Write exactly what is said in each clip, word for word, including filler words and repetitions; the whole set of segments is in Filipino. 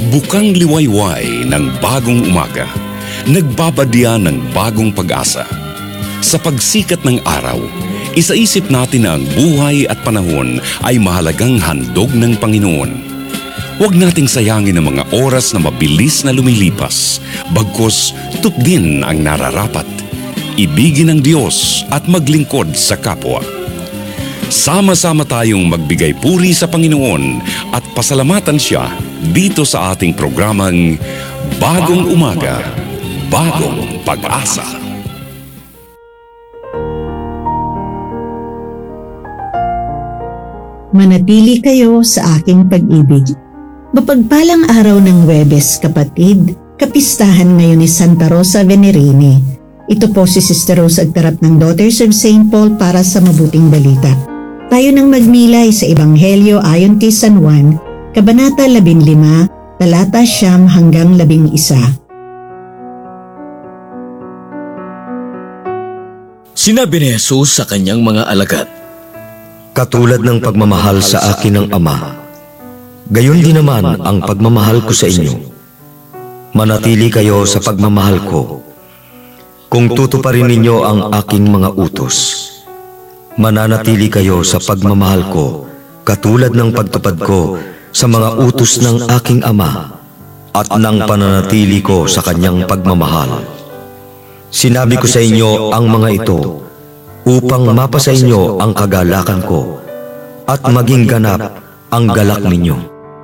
Bukang liwayway ng bagong umaga, nagbabadya ng bagong pag-asa. Sa pagsikat ng araw, isaisip natin na ang buhay at panahon ay mahalagang handog ng Panginoon. Huwag nating sayangin ang mga oras na mabilis na lumilipas, bagkus tupdin ang nararapat. Ibigin ang Diyos at maglingkod sa kapwa. Sama-sama tayong magbigay puri sa Panginoon at pasalamatan Siya dito sa ating programang Bagong Umaga, Bagong Pag-asa. Manatili kayo sa aking pag-ibig. Mapagpalang araw ng Huwebes, kapatid, kapistahan ngayon ni Santa Rosa Venerini. Ito po si Sister Rose Agtarap ng Daughters of Saint Paul para sa mabuting balita. Tayo nang magmilay sa Ebanghelyo ayon kay San Juan, Kabanata labing lima, talata siyam hanggang labing isa. Sinabi ni Jesus sa kanyang mga alagad, "Katulad ng pagmamahal sa akin ng Ama, gayon din naman ang pagmamahal ko sa inyo. Manatili kayo sa pagmamahal ko. Kung tutuparin ninyo ang aking mga utos, mananatili kayo sa pagmamahal ko katulad ng pagtupad ko sa mga utos ng aking Ama at ng pananatili ko sa kanyang pagmamahal. Sinabi ko sa inyo ang mga ito upang mapasa inyo ang kagalakan ko at maging ganap ang galak ninyo."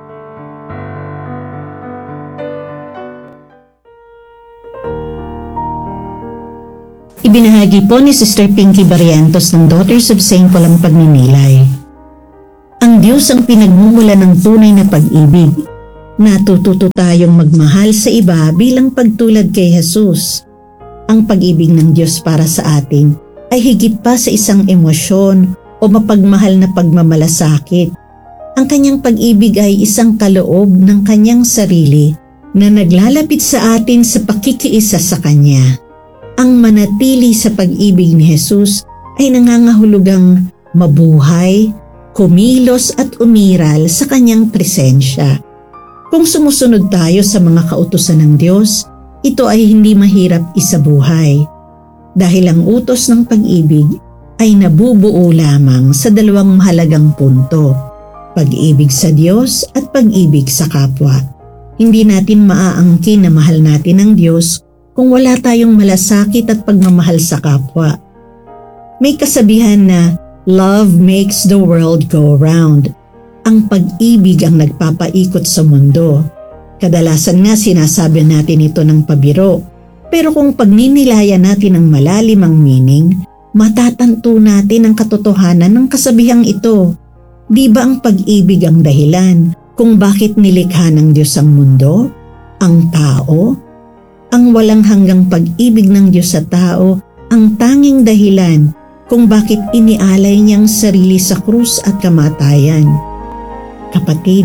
Ibinahagi po ni Sister Pinky Barrientos ng Daughters of Saint Paul ang pagninilay. Ang Diyos ang pinagmumula ng tunay na pag-ibig. Natututo tayong magmahal sa iba bilang pagtulad kay Jesus. Ang pag-ibig ng Diyos para sa atin ay higit pa sa isang emosyon o mapagmahal na pagmamalasakit. Ang kanyang pag-ibig ay isang kaloob ng kanyang sarili na naglalapit sa atin sa pakikiisa sa Kanya. Ang manatili sa pag-ibig ni Jesus ay nangangahulugang mabuhay, kumilos at umiral sa Kanyang presensya. Kung sumusunod tayo sa mga kautusan ng Diyos, ito ay hindi mahirap isabuhay. Dahil ang utos ng pag-ibig ay nabubuo lamang sa dalawang mahalagang punto, pag-ibig sa Diyos at pag-ibig sa kapwa. Hindi natin maaangkin na mahal natin ang Diyos kung wala tayong malasakit at pagmamahal sa kapwa. May kasabihan na, "Love makes the world go round." Ang pag-ibig ang nagpapaikot sa mundo. Kadalasan nga sinasabi natin ito ng pabiro. Pero kung pagninilayan natin ang malalim ang meaning, matatanto natin ang katotohanan ng kasabihang ito. Di ba ang pag-ibig ang dahilan kung bakit nilikha ng Diyos ang mundo, ang tao? Ang walang hanggang pag-ibig ng Diyos sa tao ang tanging dahilan kung bakit inialay niyang sarili sa krus at kamatayan. Kapatid,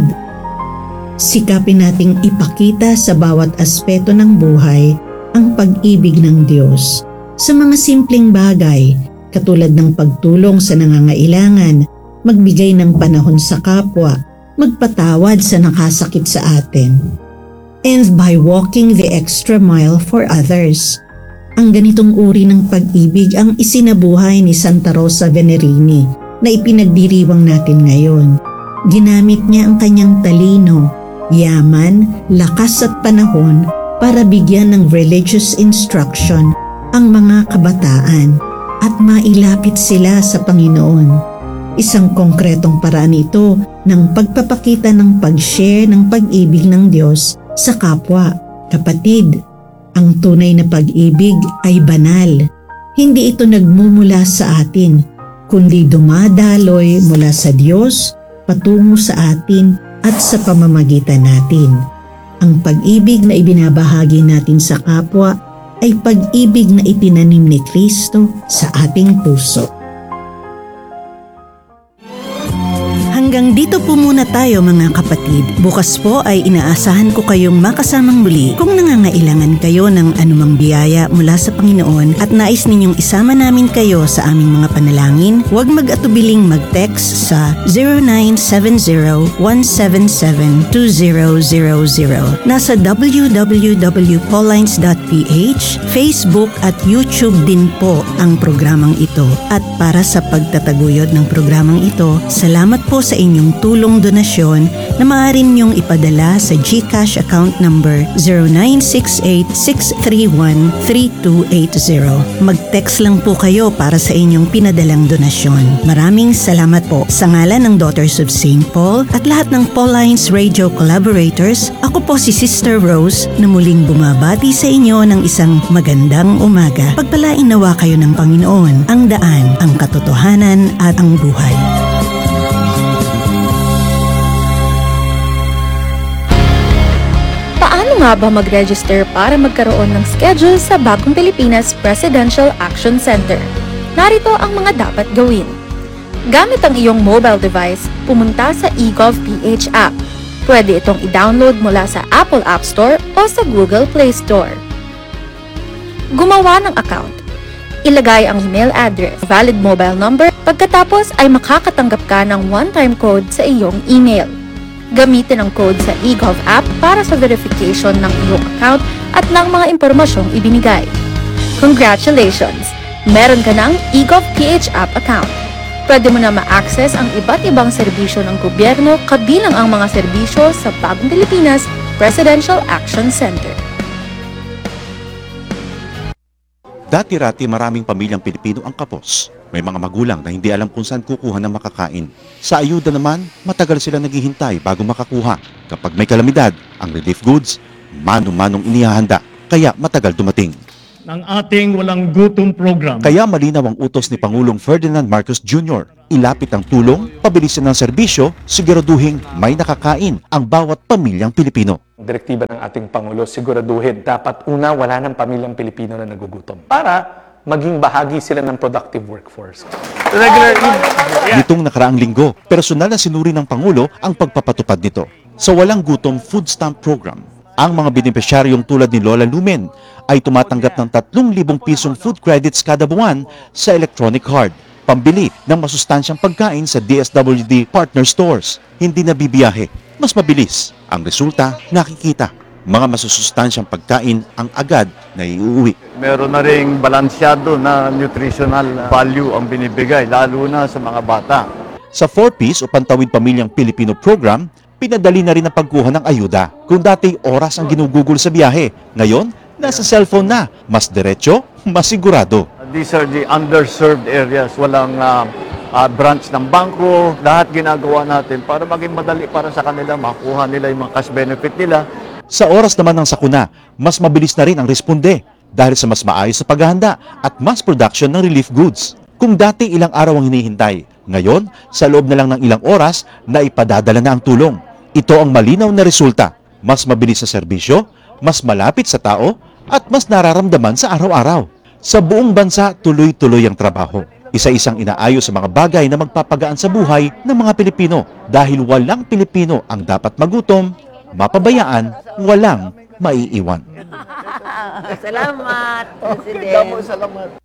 sikapin nating ipakita sa bawat aspeto ng buhay ang pag-ibig ng Diyos sa mga simpleng bagay katulad ng pagtulong sa nangangailangan, magbigay ng panahon sa kapwa, magpatawad sa nakasakit sa atin, and by walking the extra mile for others. Ang ganitong uri ng pag-ibig ang isinabuhay ni Santa Rosa Venerini na ipinagdiriwang natin ngayon. Ginamit niya ang kanyang talino, yaman, lakas at panahon para bigyan ng religious instruction ang mga kabataan at mailapit sila sa Panginoon. Isang konkretong paraan ito ng pagpapakita ng pag-share ng pag-ibig ng Diyos sa kapwa. Kapatid, ang tunay na pag-ibig ay banal. Hindi ito nagmumula sa atin, kundi dumadaloy mula sa Diyos patungo sa atin at sa pamamagitan natin. Ang pag-ibig na ibinabahagi natin sa kapwa ay pag-ibig na itinanim ni Kristo sa ating puso. Hanggang dito po muna tayo mga kapatid. Bukas po ay inaasahan ko kayong makasamang muli kung nangangailangan kayo ng anumang biyaya mula sa Panginoon at nais ninyong isama namin kayo sa aming mga panalangin, huwag mag-atubiling mag-text sa zero nine seven zero one seven seven two zero zero zero. Nasa w w w dot paullines dot p h, Facebook at YouTube din po ang programang ito. At para sa pagtataguyod ng programang ito, salamat po sa inyong tulong donasyon na maaari niyong ipadala sa GCash account number zero nine six eight six three one three two eight zero. Mag-text lang po kayo para sa inyong pinadalang donasyon. Maraming salamat po. Sa ngalan ng Daughters of Saint Paul at lahat ng Paullines Radio collaborators, ako po si Sister Rose na muling bumabati sa inyo ng isang magandang umaga. Pagpalain nawa kayo ng Panginoon, ang daan, ang katotohanan at ang buhay. Paano nga ba mag-register para magkaroon ng schedule sa Bagong Pilipinas Presidential Action Center? Narito ang mga dapat gawin. Gamit ang iyong mobile device, pumunta sa eGovPH app. Pwede itong i-download mula sa Apple App Store o sa Google Play Store. Gumawa ng account. Ilagay ang email address, valid mobile number, pagkatapos ay makakatanggap ka ng one-time code sa iyong email. Gamitin ang code sa eGov app para sa verification ng iyong account at ng mga impormasyong ibinigay. Congratulations! Meron ka ng eGovPH app account. Pwede mo na ma-access ang iba't ibang serbisyo ng gobyerno kabilang ang mga serbisyo sa Bagong Pilipinas Presidential Action Center. Dati-rati maraming pamilyang Pilipino ang kapos. May mga magulang na hindi alam kung saan kukuha ng makakain. Sa ayuda naman, matagal sila naghihintay bago makakuha. Kapag may kalamidad, ang relief goods, mano-manong inihahanda, kaya matagal dumating. Ng ating walang gutom program. Kaya malinaw ang utos ni Pangulong Ferdinand Marcos Junior Ilapit ang tulong, pabilisin ng serbisyo, siguraduhin may nakakain ang bawat pamilyang Pilipino. Direktiba ng ating Pangulo, siguraduhin dapat una wala ng pamilyang Pilipino na nagugutom para maging bahagi sila ng productive workforce. Regular Nitong nakaraang linggo, personal na sinuri ng Pangulo ang pagpapatupad nito. Sa Walang Gutom Food Stamp Program, ang mga benepisyaryong tulad ni Lola Lumen ay tumatanggap ng tatlong libong pisong food credits kada buwan sa electronic card, pambili ng masustansyang pagkain sa D S W D partner stores. Hindi na bibiyahe, mas mabilis. Ang resulta, nakikita. Mga masusustansyang pagkain ang agad na iuwi. Meron na ring balansyado na nutritional value ang binibigay, lalo na sa mga bata. Sa four piece o Pantawid Pamilyang Pilipino program, pinadali na rin ang pagkuha ng ayuda. Kung dati oras ang ginugugol sa biyahe, ngayon, nasa cellphone na. Mas diretso, mas sigurado. These are the underserved areas. Walang uh, uh, branch ng bangko. Lahat ginagawa natin para maging madali para sa kanila, makuha nila yung mga cash benefit nila. Sa oras naman ng sakuna, mas mabilis na rin ang responde dahil sa mas maayos sa paghahanda at mass production ng relief goods. Kung dati ilang araw ang hinihintay, ngayon, sa loob na lang ng ilang oras, na ipadadala na ang tulong. Ito ang malinaw na resulta. Mas mabilis sa serbisyo, mas malapit sa tao, at mas nararamdaman sa araw-araw. Sa buong bansa, tuloy-tuloy ang trabaho. Isa-isang inaayos sa mga bagay na magpapagaan sa buhay ng mga Pilipino dahil walang Pilipino ang dapat magutom, mapabayaan, walang maiiwan. Salamat, President. Salamat.